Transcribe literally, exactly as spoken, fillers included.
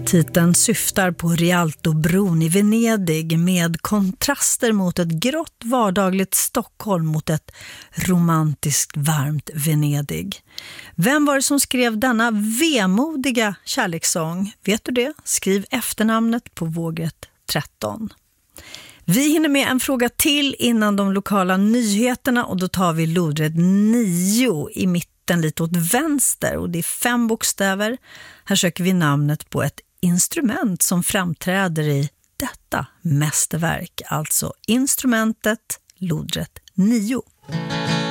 Titeln syftar på Rialtobron i Venedig med kontraster mot ett grått vardagligt Stockholm mot ett romantiskt varmt Venedig. Vem var det som skrev denna vemodiga kärlekssång? Vet du det? Skriv efternamnet på vågrätt tretton. Vi hinner med en fråga till innan de lokala nyheterna och då tar vi lodrätt nio i mitten lite åt vänster och det är fem bokstäver. Här söker vi namnet på ett instrument som framträder i detta mästerverk, alltså instrumentet lodrätt nio.